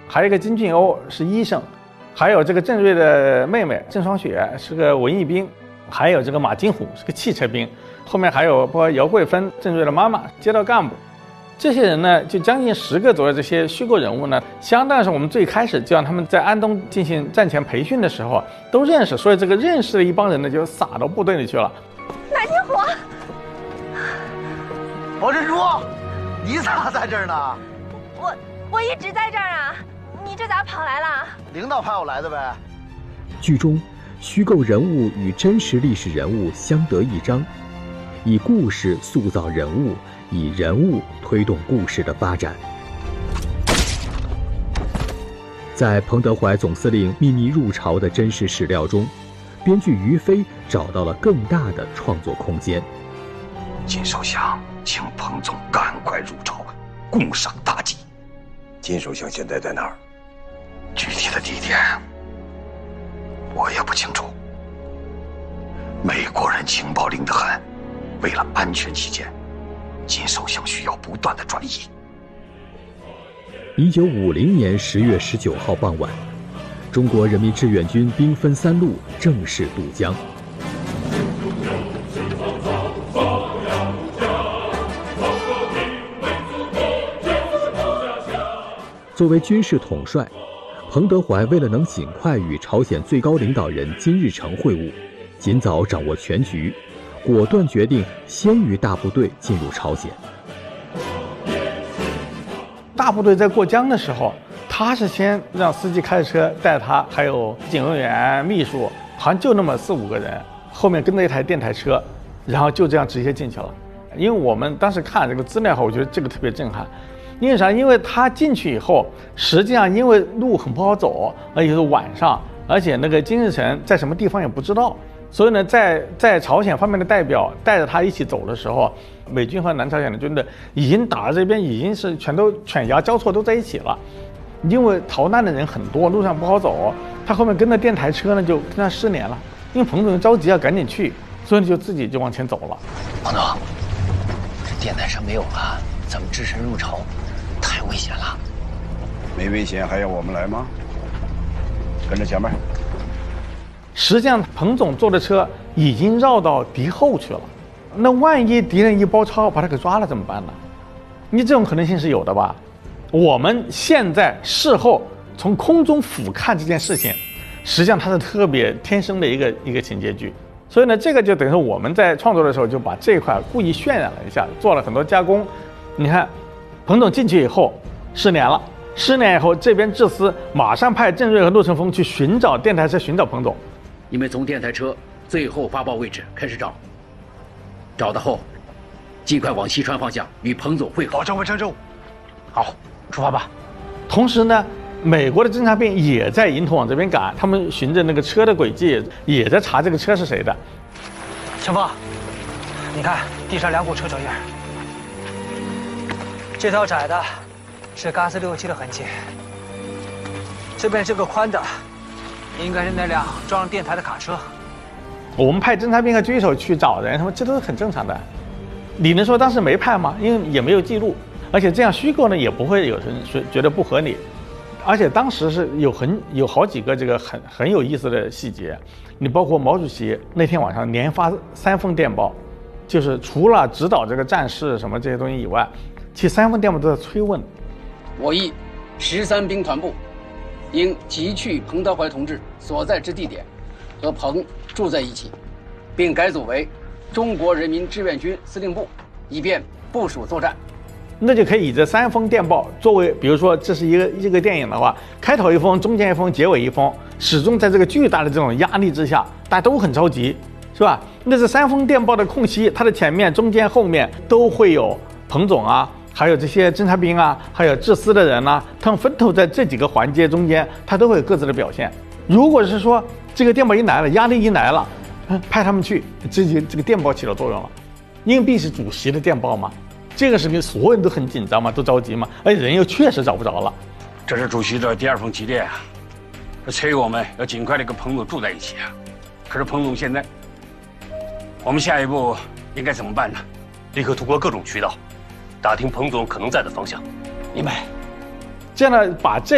还有一个金俊欧是医生，还有这个郑瑞的妹妹郑双雪是个文艺兵，还有这个马金虎是个汽车兵，后面还有包括姚桂芬郑瑞的妈妈街道干部。这些人呢，就将近10个左右，这些虚构人物呢，相当于是我们最开始就让他们在安东进行战前培训的时候都认识，所以这个认识的一帮人呢，就撒到部队里去了。 南天火， 王珍珠，你咋在这儿呢？ 我一直在这儿啊，你这咋跑来了？ 领导派我来的呗。 剧中，虚构人物与真实历史人物相得益彰，以故事塑造人物，以人物推动故事的发展。在彭德怀总司令秘密入朝的真实史料中，编剧于飞找到了更大的创作空间。 金首相请彭总赶快入朝，共赏大计。 金首相现在在哪儿？ 具体的地点我也不清楚。美国人情报灵得很，为了安全起见，金首相需要不断的转移。 1950年10月19号傍晚，中国人民志愿军兵分3路正式渡江。作为军事统帅，彭德怀为了能尽快与朝鲜最高领导人金日成会晤，尽早掌握全局，果断决定先于大部队进入朝鲜。 大部队在过江的时候，他是先让司机开着车带他，还有警卫员、秘书，好像就那么4、5个人，后面跟着一台电台车，然后就这样直接进去了。因为我们当时看这个资料后，我觉得这个特别震撼。因为啥？因为他进去以后，实际上因为路很不好走，而且是晚上，而且那个金日成在什么地方也不知道，所以呢，在朝鲜方面的代表带着他一起走的时候，美军和南朝鲜的军队已经打到这边，已经是全都犬牙交错都在一起了。因为逃难的人很多，路上不好走，他后面跟着电台车呢就跟他失联了。因为彭总着急要赶紧去，所以就自己就往前走了。 彭总，这电台车没有了，咱们只身入朝太危险了。 没危险还要我们来吗？跟着前面。 实际上，彭总坐的车已经绕到敌后去了。那万一敌人一包抄把他给抓了怎么办呢？你这种可能性是有的吧？我们现在事后从空中俯瞰这件事情，实际上它是特别天生的一个情节剧。所以呢，这个就等于说我们在创作的时候就把这一块故意渲染了一下，做了很多加工。你看，彭总进去以后失联了，失联以后这边智司马上派郑瑞和陆承峰去寻找电台车，寻找彭总。 你们从电台车最后发报位置开始找，找到后，尽快往西川方向与彭总会合。 保证完成任务。 好，出发吧。 同时呢，美国的侦察兵也在迎头往这边赶，他们循着那个车的轨迹，也在查这个车是谁的。 陈峰，你看地上2股车脚印，这条窄的是嘎斯657的痕迹，这边这个宽的应该是那辆装上电台的卡车。 我们派侦察兵和狙手去找人，他们这都是很正常的。你能说当时没派吗？因为也没有记录，而且这样虚构呢，也不会有人觉得不合理。而且当时是有好几个这个很有意思的细节，你包括毛主席那天晚上连发3封电报，就是除了指导这个战事什么这些东西以外，其实3封电报都在催问。 我议13兵团部应急去彭德怀同志所在之地点，和彭住在一起，并改组为中国人民志愿军司令部，以便部署作战。 那就可以以这3封电报作为，比如说这是一个电影的话，开头1封，中间1封，结尾1封，始终在这个巨大的这种压力之下，大家都很着急，是吧？那这3封电报的空隙，它的前面、中间、后面都会有彭总啊，还有这些侦察兵啊，还有治司的人啊，他们分头在这几个环节中间，他都会有各自的表现。如果是说这个电报一来了，压力一来了，派他们去，这个电报起了作用了。硬币是主席的电报嘛，这个事情所有人都很紧张嘛，都着急嘛，而且人又确实找不着了。 这是主席的第2封急电啊，这催我们要尽快的跟彭总住在一起啊。可是彭总现在，我们下一步应该怎么办呢？ 立刻通过各种渠道，打听彭总可能在的方向。 明白。这样呢，把这